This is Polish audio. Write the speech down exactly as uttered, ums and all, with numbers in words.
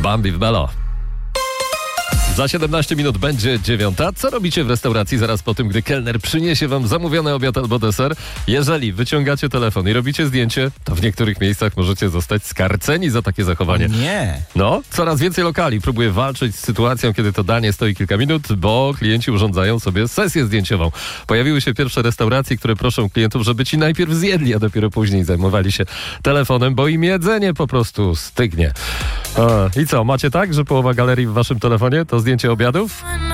Bambi w Melo. Za siedemnaście minut będzie dziewiąta. Co robicie w restauracji zaraz po tym, gdy kelner przyniesie wam zamówiony obiad albo deser? Jeżeli wyciągacie telefon i robicie zdjęcie, to w niektórych miejscach możecie zostać skarceni za takie zachowanie. Nie. No, coraz więcej lokali próbuje walczyć z sytuacją, kiedy to danie stoi kilka minut, bo klienci urządzają sobie sesję zdjęciową. Pojawiły się pierwsze restauracje, które proszą klientów, żeby ci najpierw zjedli, a dopiero później zajmowali się telefonem, bo im jedzenie po prostu stygnie. A, I co, macie tak, że połowa galerii w waszym telefonie to zdjęcie obiadów?